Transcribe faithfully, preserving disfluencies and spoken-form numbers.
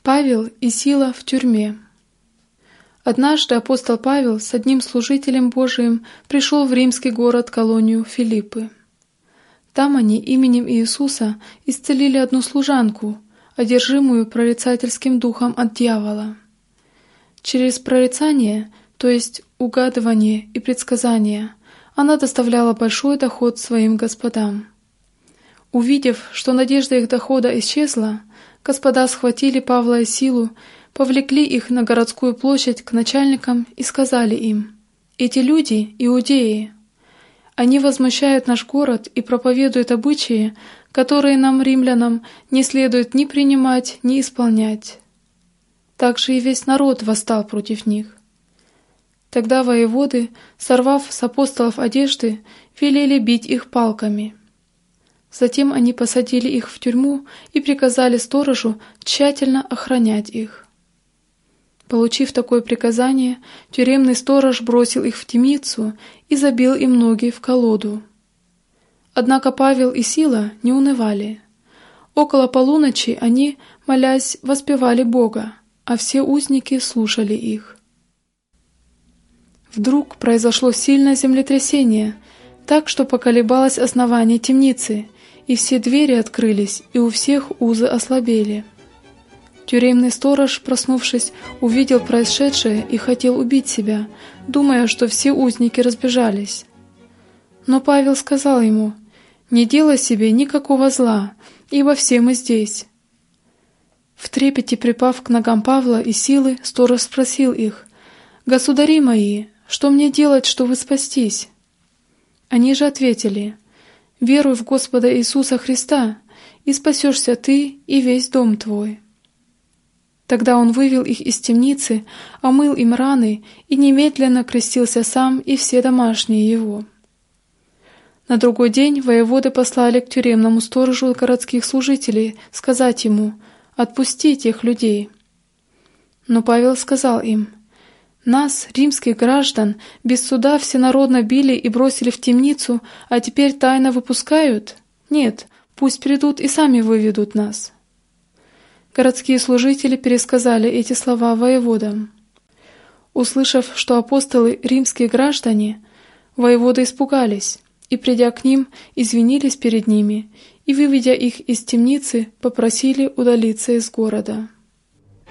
Павел и Сила в тюрьме. Однажды апостол Павел с одним служителем Божиим пришел в римский город-колонию Филиппы. Там они именем Иисуса исцелили одну служанку, одержимую прорицательским духом от дьявола. Через прорицание, то есть угадывание и предсказание, она доставляла большой доход своим господам. Увидев, что надежда их дохода исчезла, господа схватили Павла и Силу, повлекли их на городскую площадь к начальникам и сказали им: «Эти люди — иудеи. Они возмущают наш город и проповедуют обычаи, которые нам, римлянам, не следует ни принимать, ни исполнять». Также и весь народ восстал против них. Тогда воеводы, сорвав с апостолов одежды, велели бить их палками. Затем они посадили их в тюрьму и приказали сторожу тщательно охранять их. Получив такое приказание, тюремный сторож бросил их в темницу и забил им ноги в колоду. Однако Павел и Сила не унывали. Около полуночи они, молясь, воспевали Бога, а все узники слушали их. Вдруг произошло сильное землетрясение, так что поколебалось основание темницы, и все двери открылись, и у всех узы ослабели. Тюремный сторож, проснувшись, увидел происшедшее и хотел убить себя, думая, что все узники разбежались. Но Павел сказал ему: «Не делай себе никакого зла, ибо все мы здесь». В трепете припав к ногам Павла и Силы, сторож спросил их: «Государи мои, что мне делать, чтобы спастись?» Они же ответили: «Веруй в Господа Иисуса Христа, и спасешься ты и весь дом твой». Тогда он вывел их из темницы, омыл им раны и немедленно крестился сам и все домашние его. На другой день воеводы послали к тюремному сторожу городских служителей сказать ему: «Отпусти тех людей». Но Павел сказал им: «Нас, римских граждан, без суда всенародно били и бросили в темницу, а теперь тайно выпускают? Нет, пусть придут и сами выведут нас». Городские служители пересказали эти слова воеводам. Услышав, что апостолы римские граждане, воеводы испугались и, придя к ним, извинились перед ними и, выведя их из темницы, попросили удалиться из города.